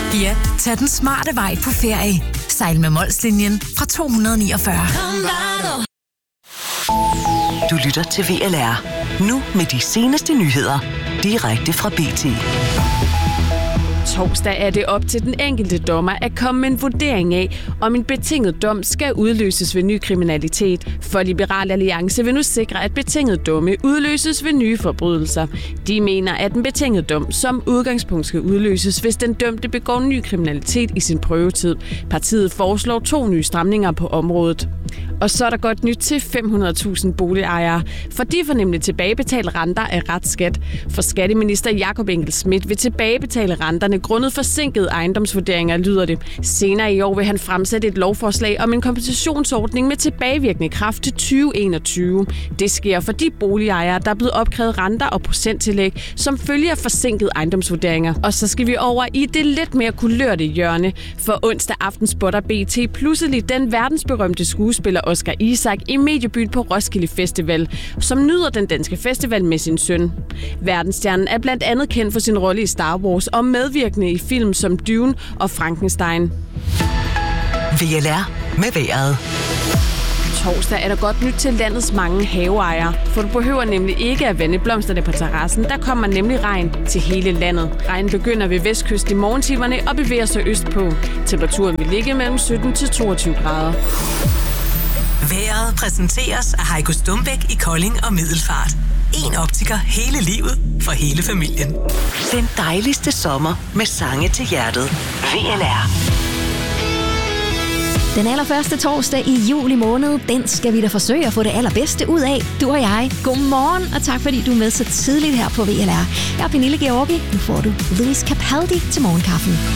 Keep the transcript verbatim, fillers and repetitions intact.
Ja, tag den smarte vej på ferie. Sejl med Molslinjen fra to hundrede niogfyrre. Du lytter til V L R. Nu med de seneste nyheder. Direkte fra B T. Torsdag er det op til den enkelte dommer at komme med en vurdering af, om en betinget dom skal udløses ved ny kriminalitet. For Liberal Alliance vil nu sikre, at betinget domme udløses ved nye forbrydelser. De mener, at en betinget dom som udgangspunkt skal udløses, hvis den dømte begår ny kriminalitet i sin prøvetid. Partiet foreslår to nye stramninger på området. Og så er der godt nyt til fem hundrede tusind boligejere, for de får nemlig tilbagebetalt renter af retsskat. For skatteminister Jakob Engel-Schmidt vil tilbagebetale renterne grundet forsinkede ejendomsvurderinger, lyder det. Senere i år vil han fremsætte et lovforslag om en kompensationsordning med tilbagevirkende kraft til tyve enogtyve. Det sker for de boligejere, der er blevet opkrævet renter og procenttillæg, som følger af forsinkede ejendomsvurderinger. Og så skal vi over i det lidt mere kulørte hjørne. For onsdag aften spotter B T pludselig den verdensberømte skuespiller Oscar Isaac i Mediebyen på Roskilde Festival, som nyder den danske festival med sin søn. Verdensstjernen er blandt andet kendt for sin rolle i Star Wars og medvirkende i film som Dune og Frankenstein. V L R med vejret. Torsdag er der godt nyt til landets mange haveejere, for du behøver nemlig ikke at vande blomsterne på terrassen. Der kommer nemlig regn til hele landet. Regnen begynder ved vestkysten i morgentimerne og bevæger sig østpå. Temperaturen vil ligge mellem sytten til toogtyve grader. Vejret præsenteres af Heiko Stumbæk i Kolding og Middelfart. En optiker hele livet for hele familien. Den dejligste sommer med sange til hjertet. V L R. Den allerførste torsdag i juli måned, den skal vi da forsøge at få det allerbedste ud af, du og jeg. Godmorgen, og tak fordi du er med så tidligt her på V L R. Jeg er Pernille Georgi. Nu får du Louis Capaldi til morgenkaffen.